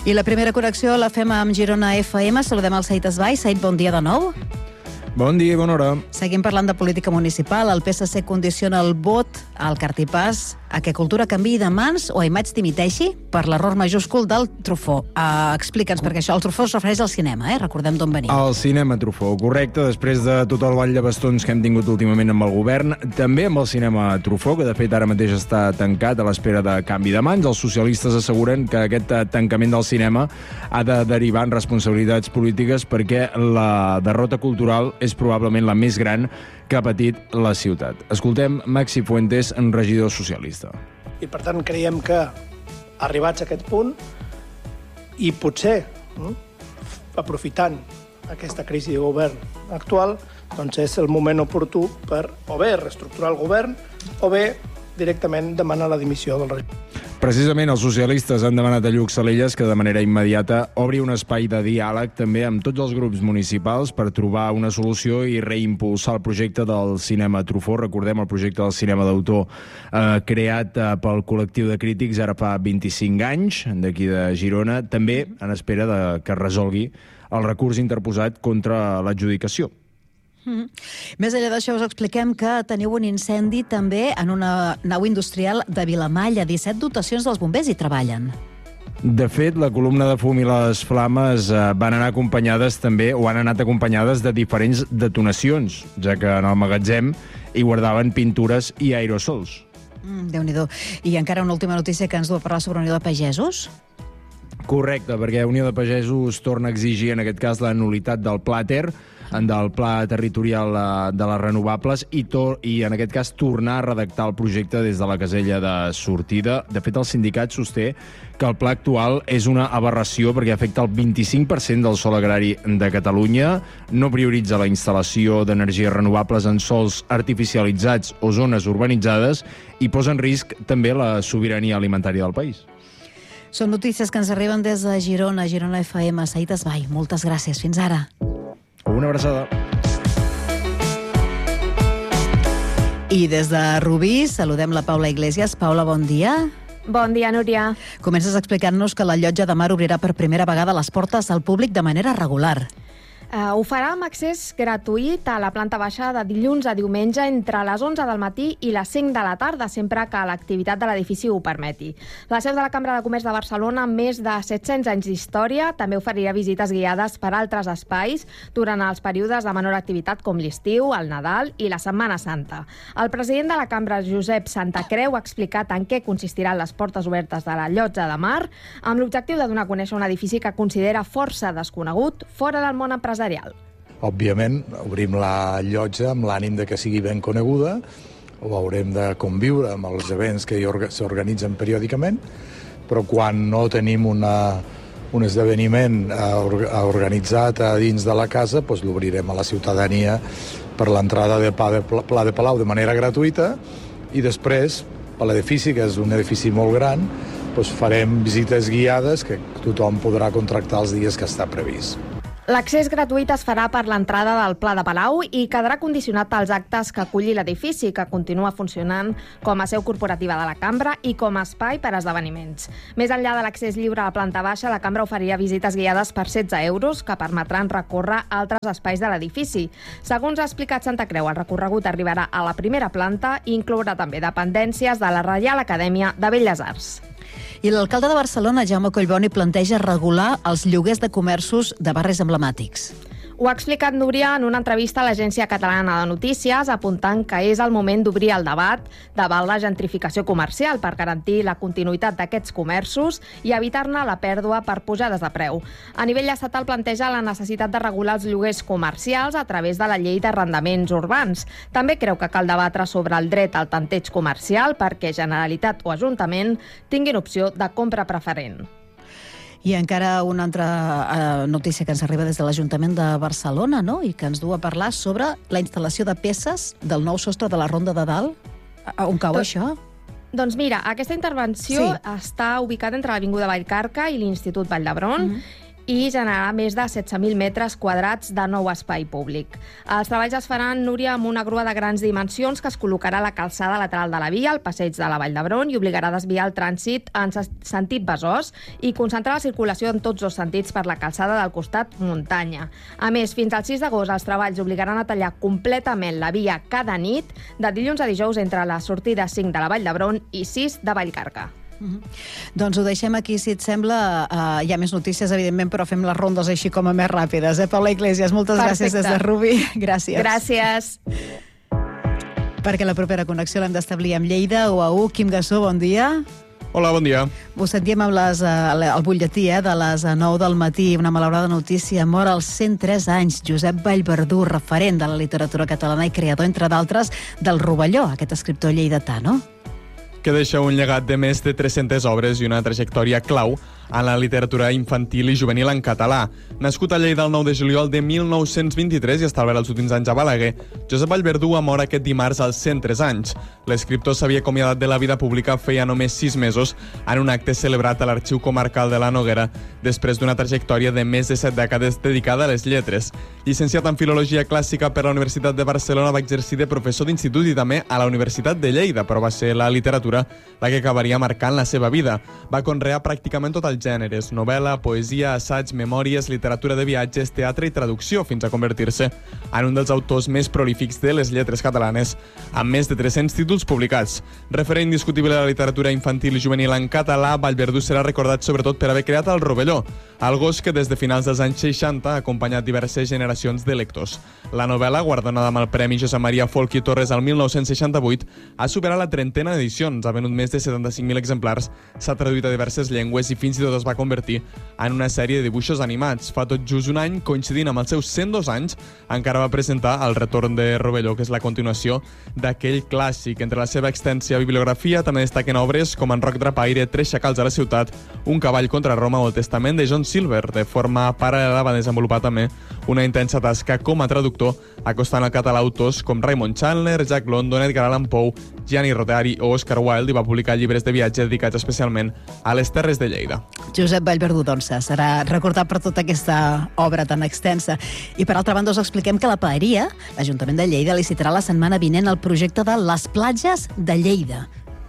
I la primera connexió la fem amb Girona FM. Saludem el Said Esbai. Said, bon dia de nou. Bon dia i bona hora. Seguim parlant de política municipal. El PSC condiciona el vot al cartipàs a que cultura canviï de mans o a imatge dimiteixi per l'error majúscul del Truffaut. Explica'ns, perquè això, el Truffaut es refereix al cinema, recordem d'on venim. El cinema Truffaut, correcte. Després de tot el ball de bastons que hem tingut últimament amb el govern, també amb el cinema Truffaut, que de fet ara mateix està tancat a l'espera de canvi de mans. Els socialistes asseguren que aquest tancament del cinema ha de derivar en responsabilitats polítiques perquè la derrota cultural és probablement la més gran que ha patit la ciutat. Escoltem Maxi Fuentes, regidor socialista. I per tant creiem que arribats a aquest punt i potser aprofitant aquesta crisi de govern actual, doncs és el moment oportú per o bé reestructurar el govern o bé directament demanar la dimissió del regidor. Precisament els socialistes han demanat a Lluc Salelles que de manera immediata obri un espai de diàleg també amb tots els grups municipals per trobar una solució i reimpulsar el projecte del cinema Truffaut. Recordem el projecte del cinema d'autor creat pel col·lectiu de crítics ara fa 25 anys, d'aquí de Girona, també en espera de que es resolgui el recurs interposat contra l'adjudicació. Més enllà d'això, us expliquem que teniu un incendi també en una nau industrial de Vilamalla. 17 dotacions dels bombers hi treballen. De fet, la columna de fum i les flames van anar acompanyades també, o han anat acompanyades de diferents detonacions, ja que en el magatzem hi guardaven pintures i aerosols. Déu-n'hi-do. I encara una última notícia que ens du a parlar sobre Unió de Pagesos. Correcte, perquè Unió de Pagesos torna a exigir, en aquest cas, la nul·litat del Plater, del Pla Territorial de les Renovables, i en aquest cas tornar a redactar el projecte des de la casella de sortida. De fet, el sindicat sosté que el pla actual és una aberració perquè afecta el 25% del sòl agrari de Catalunya, no prioritza la instal·lació d'energies renovables en sòls artificialitzats o zones urbanitzades i posa en risc també la sobirania alimentària del país. Són notícies que ens arriben des de Girona, Girona FM. Said Esbai, moltes gràcies. Fins ara. Una abraçada. I des de Rubí saludem la Paula Iglesias. Paula, bon dia. Bon dia, Núria. Comences explicant-nos que la Llotja de Mar obrirà per primera vegada les portes al públic de manera regular. Ho farà amb accés gratuït a la planta baixa de dilluns a diumenge entre les 11 del matí i les 5 de la tarda, sempre que l'activitat de l'edifici ho permeti. La seu de la Cambra de Comerç de Barcelona, amb més de 700 anys d'història, també oferirà visites guiades per altres espais durant els períodes de menor activitat com l'estiu, el Nadal i la Setmana Santa. El president de la Cambra, Josep Santacreu, ha explicat en què consistiran les portes obertes de la Llotja de Mar, amb l'objectiu de donar a conèixer un edifici que considera força desconegut fora del món empresarial. Òbviament, obrim la llotja amb l'ànim de que sigui ben coneguda, ho haurem de conviure amb els events que s'organitzen periòdicament, però quan no tenim un esdeveniment organitzat a dins de la casa, doncs l'obrirem a la ciutadania per l'entrada de Pla de Palau de manera gratuïta i després, per l'edifici, que és un edifici molt gran, doncs farem visites guiades que tothom podrà contractar els dies que està previst. L'accés gratuït es farà per l'entrada del Pla de Palau i quedarà condicionat als actes que aculli l'edifici, que continua funcionant com a seu corporativa de la Cambra i com a espai per a esdeveniments. Més enllà de l'accés lliure a la planta baixa, la Cambra oferirà visites guiades per 16 euros que permetran recórrer altres espais de l'edifici. Segons ha explicat Santacreu, el recorregut arribarà a la primera planta i inclourà també dependències de la Reial Acadèmia de Belles Arts. I l'alcalde de Barcelona, Jaume Collboni, planteja regular els lloguers de comerços de barris emblemàtics. Ho ha explicat Núria en una entrevista a l'Agència Catalana de Notícies, apuntant que és el moment d'obrir el debat davant la gentrificació comercial per garantir la continuïtat d'aquests comerços i evitar-ne la pèrdua per pujades de preu. A nivell estatal planteja la necessitat de regular els lloguers comercials a través de la llei d'arrendaments urbans. També creu que cal debatre sobre el dret al tanteig comercial perquè Generalitat o Ajuntament tinguin opció de compra preferent. I encara una altra notícia que ens arriba des de l'Ajuntament de Barcelona, no? I que ens du a parlar sobre la instal·lació de peces del nou sostre de la Ronda de Dalt. On cau això? Doncs mira, aquesta intervenció està ubicada entre l'Avinguda Vallcarca i l'Institut Vall d'Hebron i generarà més de 16.000 metres quadrats de nou espai públic. Els treballs es faran, Núria, amb una grua de grans dimensions que es col·locarà a la calçada lateral de la via, al passeig de la Vall d'Hebron, i obligarà a desviar el trànsit en sentit Besòs i concentrar la circulació en tots dos sentits per la calçada del costat muntanya. A més, fins al 6 d'agost els treballs obligaran a tallar completament la via cada nit, de dilluns a dijous entre la sortida 5 de la Vall d'Hebron i 6 de Vallcarca. Doncs ho deixem aquí, si et sembla. Hi ha més notícies, evidentment, però fem les rondes així com a més ràpides. Paula Iglesias, moltes gràcies des de Rubí. Gràcies. Gràcies. Perquè la propera connexió l'hem d'establir amb Lleida, UAU. Quim Gassó, bon dia. Hola, bon dia. Ho sentíem amb el butlletí de les 9 del matí, una malaurada notícia. Mor als 103 anys Josep Vallverdú, referent de la literatura catalana i creador, entre d'altres, del Rovelló, aquest escriptor lleidatà, no? Que deixa un llegat de més de 300 obres i una trajectòria clau en la literatura infantil i juvenil en català. Nascut a Lleida el 9 de juliol de 1923 i establert els últims anys a Balaguer, Josep Vallverdú ha mort aquest dimarts als 103 anys. L'escriptor s'havia acomiadat de la vida pública feia només 6 mesos en un acte celebrat a l'Arxiu Comarcal de la Noguera després d'una trajectòria de més de 7 dècades dedicada a les lletres. Llicenciat en Filologia Clàssica per la Universitat de Barcelona, va exercir de professor d'institut i també a la Universitat de Lleida, però va ser la literatura la que acabaria marcant la seva vida. Va conrear pràcticament tot els gèneres: novel·la, poesia, assaig, memòries, literatura de viatges, teatre i traducció, fins a convertir-se en un dels autors més prolífics de les lletres catalanes, amb més de 300 títols publicats. Referent indiscutible de la literatura infantil i juvenil en català, Vallverdú serà recordat sobretot per haver creat el Rovelló, el gos que des de finals dels anys 60 ha acompanyat diverses generacions de lectors. La novel·la, guardonada amb el Premi Josep Maria Folch i Torres al 1968, ha superat la trentena d'edicions, ha venut més de 75.000 exemplars, s'ha traduït a diverses llengües i fins i tot es va convertir en una sèrie de dibuixos animats. Fa tot just un any, coincidint amb els seus 102 anys, encara va presentar El retorn de Rovelló, que és la continuació d'aquell clàssic. Entre la seva extensa bibliografia també destaquen obres com En Roc Drapaire, Tres xacals a la ciutat, Un cavall contra Roma o El testament de John Silver. De forma paral·lela va desenvolupar també una intensa tasca com a traductor, acostant al català autors com Raymond Chandler, Jack London, Edgar Allan Poe, Gianni Rodari o Oscar Wilde, i va publicar llibres de viatge dedicats especialment a les terres de Lleida. Josep Vallverdú, doncs, serà recordat per tota aquesta obra tan extensa. I per altra banda us expliquem que la Paeria, l'Ajuntament de Lleida, licitarà la setmana vinent el projecte de les platges de Lleida,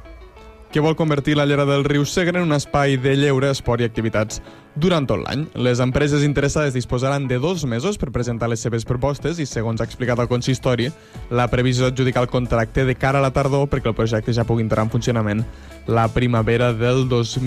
que vol convertir la llera del riu Segre en un espai de lleure, esport i activitats durant tot l'any. Les empreses interessades disposaran de 2 mesos per presentar les seves propostes i, segons ha explicat el consistori, la previsió d'adjudicar el contracte de cara a la tardor perquè el projecte ja pugui entrar en funcionament la primavera del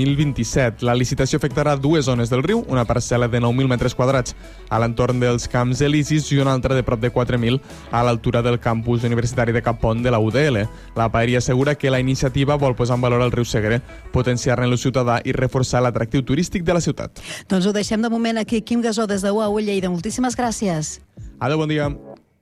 2027. La licitació afectarà 2 zones del riu, una parcel·la de 9.000 metres quadrats a l'entorn dels Camps Elisis i una altra de prop de 4.000 a l'altura del campus universitari de Cap Pont de la UDL. La Paeria assegura que la iniciativa vol posar en valor el riu Segre, potenciar-ne l'ús ciutadà i reforçar l'atractiu turístic de la ciutat. Doncs ho deixem de moment aquí. Quim Gassó, des de UAU Lleida. Moltíssimes gràcies. Adéu, bon dia.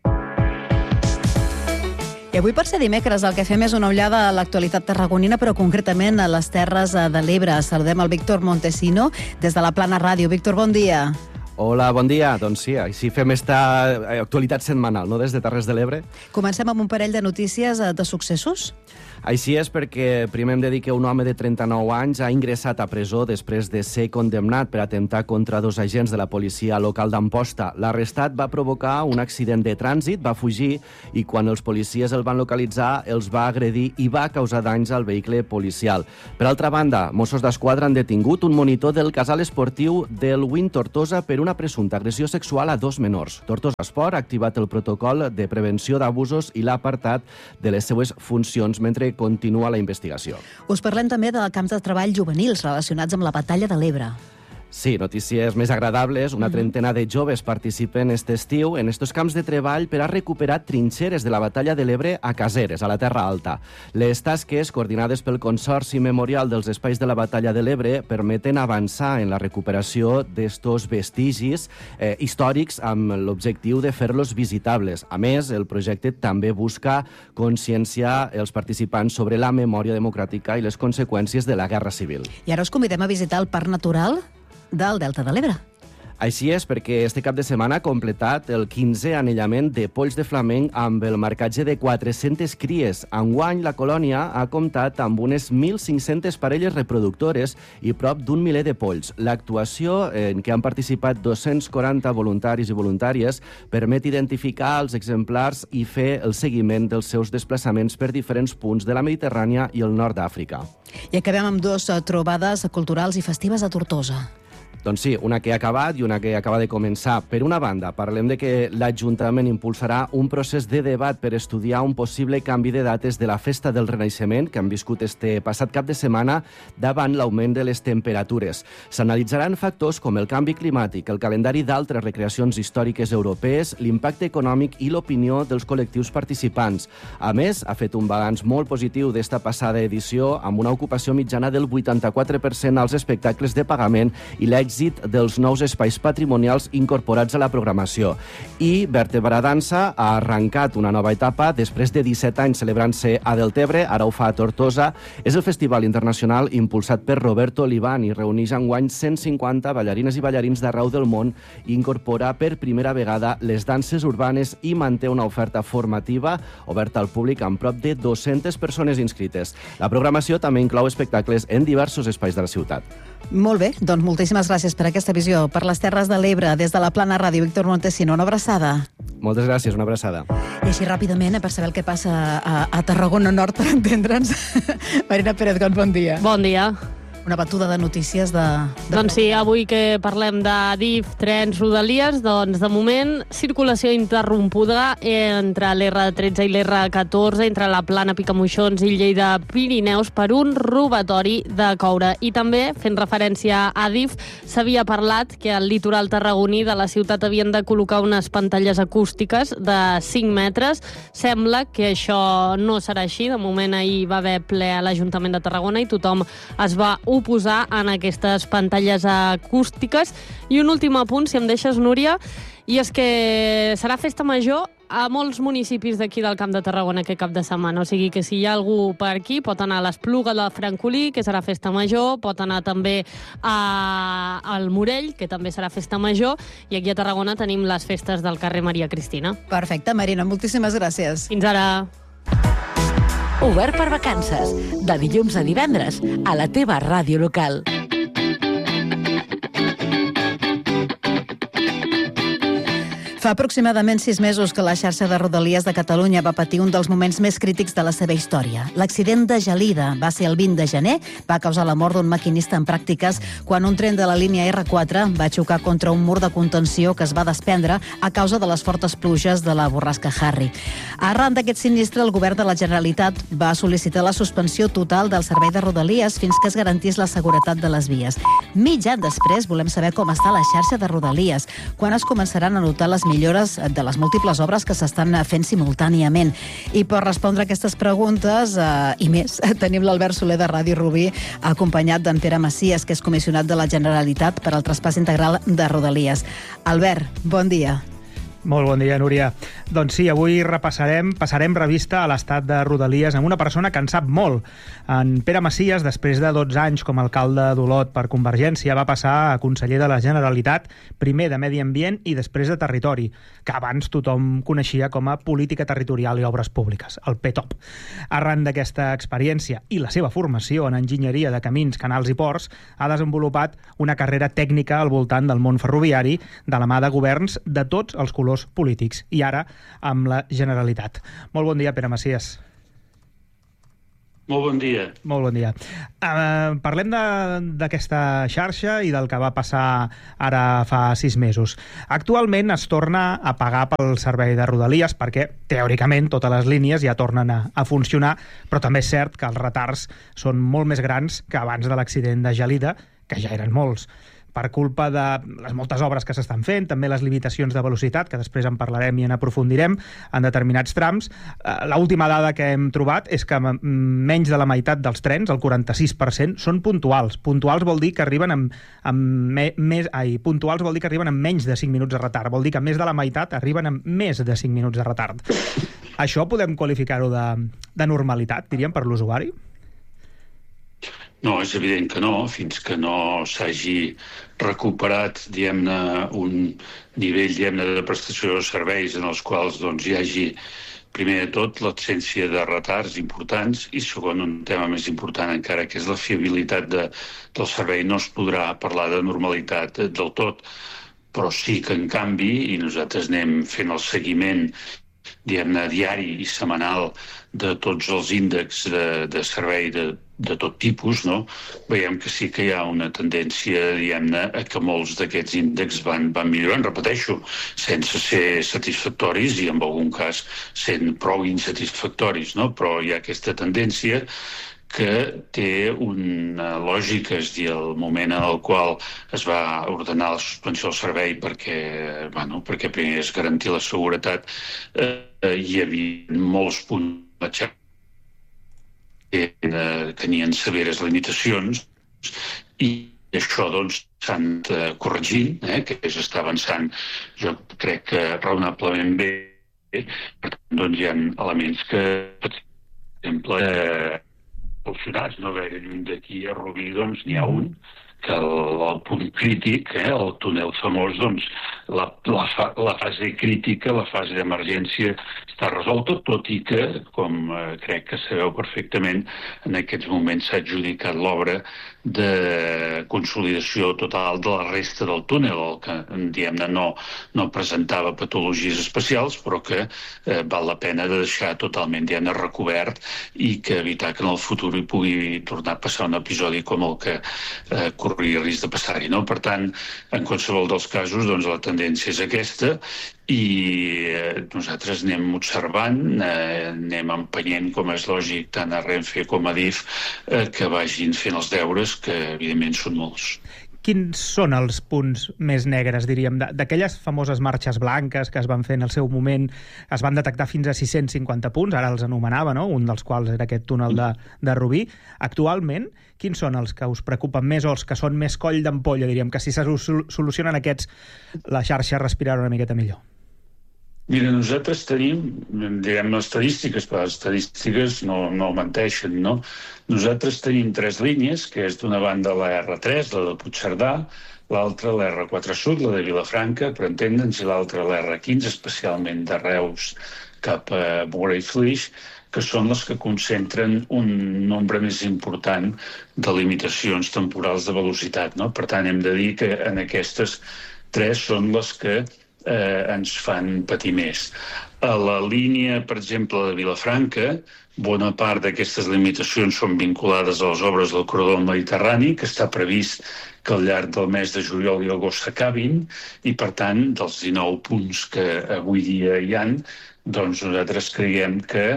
I avui, per ser dimecres, el que fem és una ullada a l'actualitat tarragonina, però concretament a les Terres de l'Ebre. Saludem el Víctor Montesino des de la Plana Ràdio. Víctor, bon dia. Hola, bon dia. Doncs sí, així fem esta actualitat setmanal, no?, des de Terres de l'Ebre. Comencem amb un parell de notícies de successos. Així és, perquè primer hem de dir que un home de 39 anys ha ingressat a presó després de ser condemnat per atemptar contra 2 agents de la policia local d'Amposta. L'arrestat va provocar un accident de trànsit, va fugir i quan els policies el van localitzar els va agredir i va causar danys al vehicle policial. Per altra banda, Mossos d'Esquadra han detingut un monitor del casal esportiu del Win Tortosa per una presumpta agressió sexual a 2 menors. Tortosa Esport ha activat el protocol de prevenció d'abusos i l'ha apartat de les seues funcions mentre continua la investigació. Us parlem també de camps de treball juvenils relacionats amb la Batalla de l'Ebre. Sí, notícies més agradables. Una trentena de joves participen este estiu en estos camps de treball per a recuperar trinxeres de la Batalla de l'Ebre a Caseres, a la Terra Alta. Les tasques, coordinades pel Consorci Memorial dels Espais de la Batalla de l'Ebre, permeten avançar en la recuperació d'estos vestigis històrics amb l'objectiu de fer-los visitables. A més, el projecte també busca conscienciar els participants sobre la memòria democràtica i les conseqüències de la Guerra Civil. I ara us convidem a visitar el Parc Natural del Delta de l'Ebre. Així és, perquè este cap de setmana ha completat el 15è anellament de polls de flamenc amb el marcatge de 400 cries. Enguany, la colònia ha comptat amb unes 1.500 parelles reproductores i prop d'un miler de polls. L'actuació, en què han participat 240 voluntaris i voluntàries, permet identificar els exemplars i fer el seguiment dels seus desplaçaments per diferents punts de la Mediterrània i el nord d'Àfrica. I acabem amb 2 trobades culturals i festives a Tortosa. Doncs sí, una que ha acabat i una que acaba de començar. Per una banda, parlem de que l'Ajuntament impulsarà un procés de debat per estudiar un possible canvi de dates de la Festa del Renaixement que han viscut este passat cap de setmana davant l'augment de les temperatures. S'analitzaran factors com el canvi climàtic, el calendari d'altres recreacions històriques europees, l'impacte econòmic i l'opinió dels col·lectius participants. A més, ha fet un balanç molt positiu d'esta passada edició amb una ocupació mitjana del 84% als espectacles de pagament i l'èxit dels nous espais patrimonials incorporats a la programació. I Vertebra Dansa ha arrencat una nova etapa després de 17 anys celebrant-se a Deltebre, ara ho fa a Tortosa. És el festival internacional impulsat per Roberto Olivan i reuneix enguany 150 ballarines i ballarins d'arreu del món i incorpora per primera vegada les danses urbanes i manté una oferta formativa oberta al públic amb prop de 200 persones inscrites. La programació també inclou espectacles en diversos espais de la ciutat. Molt bé, doncs moltíssimes gràcies per aquesta visió per les Terres de l'Ebre. Des de la Plana Ràdio, Víctor Montesino, una abraçada. Moltes gràcies, una abraçada. I així ràpidament, per saber el que passa a Tarragona Nord, per entendre'ns. Marina Pérez, bon dia. Bon dia. Una batuda de notícies de... Doncs sí, avui que parlem de DIF, trens, rodalies, doncs de moment circulació interrompuda entre l'R13 i l'R14, entre la Plana Picamoixons i Lleida Pirineus per un robatori de coure. I també, fent referència a DIF, s'havia parlat que al litoral tarragoní de la ciutat havien de col·locar unes pantalles acústiques de 5 metres. Sembla que això no serà així. De moment ahir va haver ple a l'Ajuntament de Tarragona i tothom es va oposar en aquestes pantalles acústiques. I un últim apunt, si em deixes, Núria, i és que serà festa major a molts municipis d'aquí del Camp de Tarragona aquest cap de setmana. O sigui que si hi ha algú per aquí pot anar a l'Espluga de Francolí, que serà festa major, pot anar també al Morell, que també serà festa major, i aquí a Tarragona tenim les festes del carrer Maria Cristina. Perfecte, Marina, moltíssimes gràcies. Fins ara. Obert per vacances, de dilluns a divendres, a la teva ràdio local. Fa aproximadament 6 mesos que la xarxa de Rodalies de Catalunya va patir un dels moments més crítics de la seva història. L'accident de Gelida va ser el 20 de gener, va causar la mort d'un maquinista en pràctiques quan un tren de la línia R4 va xocar contra un mur de contenció que es va desprendre a causa de les fortes pluges de la borrasca Harry. Arran d'aquest sinistre, el govern de la Generalitat va sol·licitar la suspensió total del servei de Rodalies fins que es garantís la seguretat de les vies. Mig any després, volem saber com està la xarxa de Rodalies, quan es començaran a notar les millores de les múltiples obres que s'estan fent simultàniament. I per respondre a aquestes preguntes i més, tenim l'Albert Soler de Ràdio Rubí, acompanyat d'en Pere Macias, que és comissionat de la Generalitat per al traspàs integral de Rodalies. Albert, bon dia. Molt bon dia, Núria. Doncs sí, avui passarem revista a l'estat de Rodalies amb una persona que en sap molt. En Pere Macias, després de 12 anys com a alcalde d'Olot per Convergència, va passar a conseller de la Generalitat, primer de Medi Ambient i després de Territori, que abans tothom coneixia com a Política Territorial i Obres Públiques, el PTOP. Arran d'aquesta experiència i la seva formació en enginyeria de camins, canals i ports, ha desenvolupat una carrera tècnica al voltant del món ferroviari de la mà de governs de tots els colors polítics, i ara amb la Generalitat. Molt bon dia, Pere Macias. Molt bon dia. Molt bon dia. Parlem d'aquesta xarxa i del que va passar ara fa 6 mesos. Actualment es torna a pagar pel servei de Rodalies perquè, teòricament, totes les línies ja tornen a funcionar, però també és cert que els retards són molt més grans que abans de l'accident de Gelida, que ja eren molts. Per culpa de les moltes obres que s'estan fent, també les limitacions de velocitat, que després en parlarem i en aprofundirem, en determinats trams. L'última dada que hem trobat és que menys de la meitat dels trens, el 46%, són puntuals. Puntuals vol dir que arriben puntuals vol dir que arriben amb menys de 5 minuts de retard. Vol dir que més de la meitat arriben amb més de 5 minuts de retard. Això podem qualificar-ho de normalitat, diríem, per l'usuari? No, és evident que no, fins que no s'hagi recuperat, diguem-ne, un nivell, diguem-ne, de prestació de serveis en els quals doncs, hi hagi, primer de tot, l'absència de retards importants i, segon, un tema més important encara, que és la fiabilitat del servei. No es podrà parlar de normalitat del tot, però sí que, en canvi, i nosaltres anem fent el seguiment, diguem-ne, diari i setmanal de tots els índexs de servei de tot tipus, no? Veiem que sí que hi ha una tendència, diguem-ne, a que molts d'aquests índexs van millorant, repeteixo, sense ser satisfactoris i en algun cas sent prou insatisfactoris, no? Però hi ha aquesta tendència que té una lògica, és a dir, el moment en el qual es va ordenar la suspensió del servei perquè primer és garantir la seguretat, hi havia molts punts de xarxa que tenien severes limitacions i això doncs s'han corregint, que s'està avançant, jo crec que raonablement bé. Per tant, doncs hi ha elements que, per exemple, funcionats, no gaire lluny d'aquí a Rubí, doncs n'hi ha un, que el punt crític, el túnel famós, doncs la fase crítica, la fase d'emergència està resolta, tot i que, com crec que sabeu perfectament, en aquests moments s'ha adjudicat l'obra de consolidació total de la resta del túnel, el que, diguem-ne, no presentava patologies especials, però que val la pena de deixar totalment, diguem-ne, recobert i que evitar que en el futur hi pugui tornar a passar un episodi com el que corria risc de passar-hi, no? Per tant, en qualsevol dels casos, doncs la tendència és aquesta i nosaltres anem observant, anem empenyent, com és lògic, tant a Renfe com a DIF, que vagin fent els deures, que evidentment són molts. Quins són els punts més negres, diríem, d'aquelles famoses marxes blanques que es van fer en el seu moment? Es van detectar fins a 650 punts, ara els anomenava, no? Un dels quals era aquest túnel de Rubí. Actualment, quins són els que us preocupen més o els que són més coll d'ampolla, diríem, que si se solucionen aquests, la xarxa respirarà una miqueta millor? Mira, nosaltres tenim, diguem, estadístiques, però les estadístiques no menteixen, no? Nosaltres tenim 3 línies, que és d'una banda la R3, la de Puigcerdà, l'altra la R4 Sud, la de Vilafranca, per entendre'ns, i l'altra la R15, especialment de Reus cap a Mora i Flix, que són les que concentren un nombre més important de limitacions temporals de velocitat, no? Per tant, hem de dir que en aquestes 3 són les que ens fan patir més. A la línia, per exemple, de Vilafranca, bona part d'aquestes limitacions són vinculades a les obres del corredor mediterrani, que està previst que al llarg del mes de juliol i agost s'acabin, i per tant, dels 19 punts que avui dia hi ha, doncs nosaltres creiem que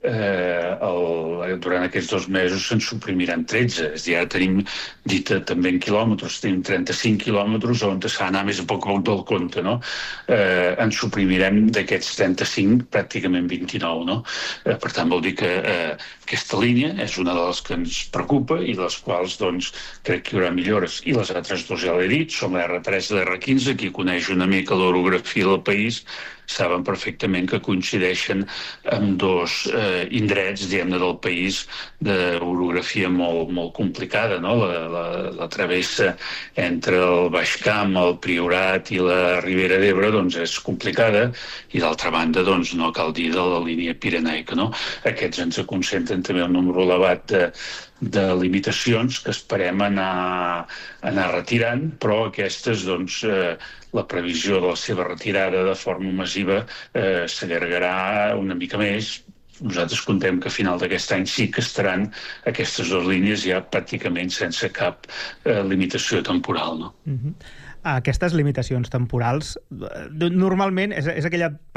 durant aquests 2 mesos se'n suprimiran 13. És a dir, ara tenim dita també en quilòmetres, tenim 35 quilòmetres on s'ha d'anar més a poc del compte, no? En suprimirem d'aquests 35 pràcticament 29, no? Per tant, vol dir que aquesta línia és una de les que ens preocupa i les quals, doncs, crec que hi haurà millores. I les altres 2 ja l'he dit, són la R3 i la R15, qui coneix una mica l'orografia del país, saben perfectament que coincideixen amb 2 indrets, diguem-ne, del país d'orografia molt complicada, no? La travessa entre el Baix Camp, el Priorat i la Ribera d'Ebre, doncs és complicada, i d'altra banda, doncs no cal dir de la línia pirenaica, no? Aquests ens concentren també un número elevat de limitacions que esperem anar retirant, però aquestes, doncs, la previsió de la seva retirada de forma massiva s'allargarà una mica més. Nosaltres contem que a final d'aquest any sí que estaran aquestes 2 línies ja pràcticament sense cap limitació temporal, no? Aquestes limitacions temporals, normalment, és aquella